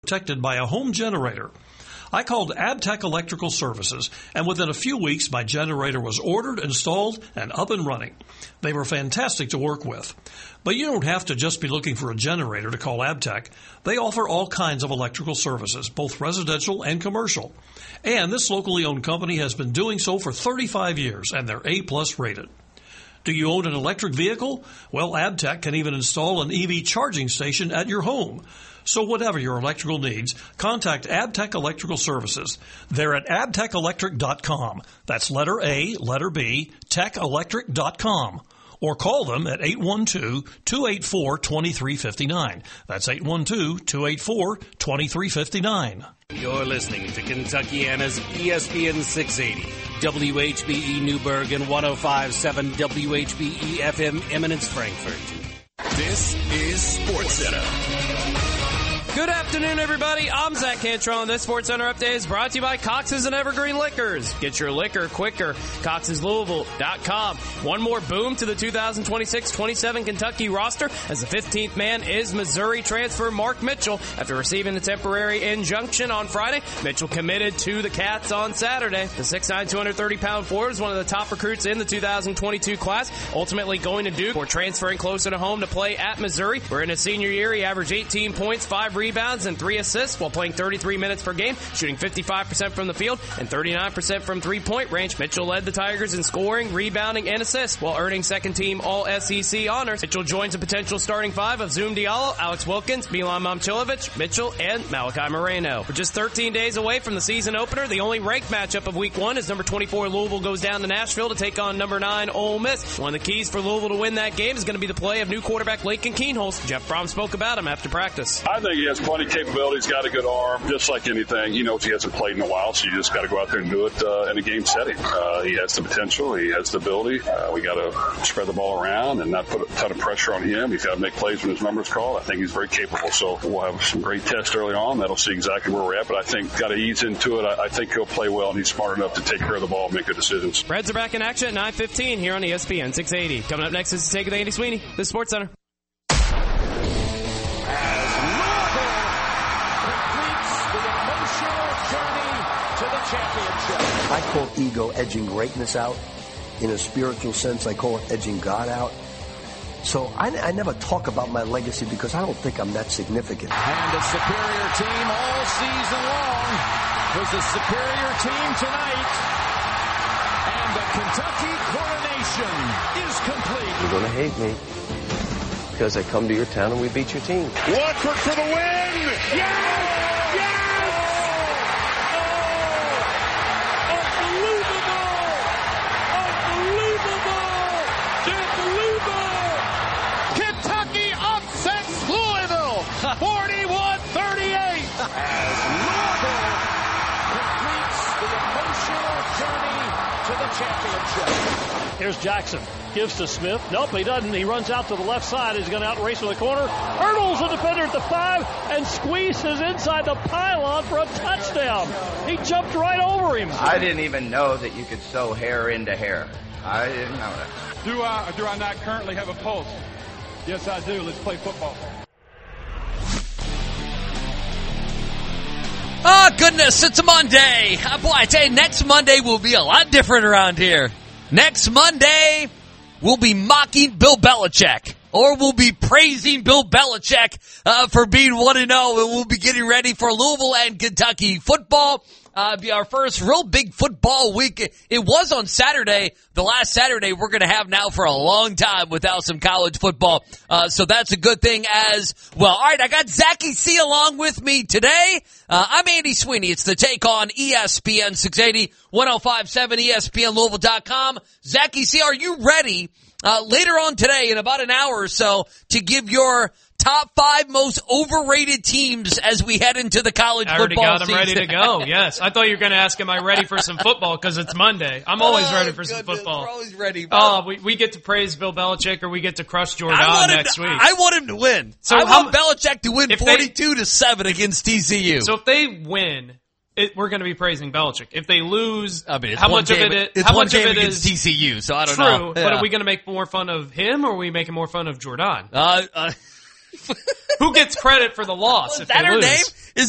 protected by a home generator. I called Abtech Electrical Services, and within a few weeks, my generator was ordered, installed, and up and running. They were fantastic to work with. But you don't have to just be looking for a generator to call Abtech. They offer all kinds of electrical services, both residential and commercial. And this locally owned company has been doing so for 35 years, and they're A+ rated. Do you own an electric vehicle? Well, Abtech can even install an EV charging station at your home. So whatever your electrical needs, contact Abtech Electrical Services. They're at abtechelectric.com. That's letter A, letter B, techelectric.com. Or call them at 812-284-2359. That's 812-284-2359. You're listening to Kentuckiana's ESPN 680, WHBE Newburgh and 105.7 WHBE FM Eminence Frankfurt. This is SportsCenter. Good afternoon, everybody. I'm Zach Cantron. This SportsCenter update is brought to you by Cox's and Evergreen Liquors. Get your liquor quicker. Cox'sLouisville.com. One more boom to the 2026-27 Kentucky roster as the 15th man is Missouri transfer Mark Mitchell. After receiving a temporary injunction on Friday, Mitchell committed to the Cats on Saturday. The 6'9", 230-pound forward is one of the top recruits in the 2022 class, ultimately going to Duke or transferring closer to home to play at Missouri, where in his senior year he averaged 18 points, 5 rebounds, and 3 assists while playing 33 minutes per game, shooting 55% from the field and 39% from three-point range. Mitchell led the Tigers in scoring, rebounding, and assists while earning second-team All-SEC honors. Mitchell joins a potential starting five of Zoom Diallo, Alex Wilkins, Milan Momcilovic, Mitchell, and Malachi Moreno. We're just 13 days away from the season opener. The only ranked matchup of Week 1 is number 24 Louisville goes down to Nashville to take on number 9 Ole Miss. One of the keys for Louisville to win that game is going to be the play of new quarterback Laken Keenholz. Jeff Brom spoke about him after practice. I think he has plenty of capability. He's got a good arm, just like anything. He knows he hasn't played in a while, so you just got to go out there and do it in a game setting. He has the potential. He has the ability. We got to spread the ball around and not put a ton of pressure on him. He's got to make plays when his number's called. I think he's very capable. So we'll have some great tests early on. That'll see exactly where we're at. But I think got to ease into it. I think he'll play well, and he's smart enough to take care of the ball and make good decisions. Reds are back in action at 9:15 here on ESPN 680. Coming up next is the take of Andy Sweeney, the SportsCenter. I call ego edging greatness out. In a spiritual sense, I call it edging God out. So I never talk about my legacy because I don't think I'm that significant. And a superior team all season long was the superior team tonight. And the Kentucky coronation is complete. You're going to hate me because I come to your town and we beat your team. Woodford for the win! Yes! Kentucky upsets Louisville 41-38 as Louisville completes the emotional journey to the championship. Here's Jackson. Gives to Smith. Nope, he doesn't. He runs out to the left side. He's going to outrace to the corner. Hurdles the defender at the 5 and squeezes inside the pylon for a touchdown. He jumped right over him. I didn't even know that you could sew hair into hair. I didn't know that. Do I or do I not currently have a pulse? Yes, I do. Let's play football. Oh, goodness, it's a Monday. Boy, I tell you, next Monday will be a lot different around here. Next Monday, we'll be mocking Bill Belichick. Or we'll be praising Bill Belichick for being 1-0. And we'll be getting ready for Louisville and Kentucky football. Be our first real big football week. It was on Saturday, the last Saturday we're going to have now for a long time without some college football. So that's a good thing as well. All right, I got Zachy C along with me today. I'm Andy Sweeney. It's the take on ESPN 680, 105.7 ESPNLouisville.com. Zachy C, are you ready later on today in about an hour or so to give your top 5 most overrated teams as we head into the college football season? I already got them ready to go, yes. I thought you were going to ask, am I ready for some football because it's Monday. I'm always ready for some football. We're always ready. We get to praise Bill Belichick or we get to crush Jordan next week. I want him to win. So I want Belichick to win 42-7 against TCU. So if they win, we're going to be praising Belichick. If they lose, I mean, how much of it is TCU? So I don't know. True, but are we going to make more fun of him or are we making more fun of Jordan? Who gets credit for the loss if is that they her lose? name?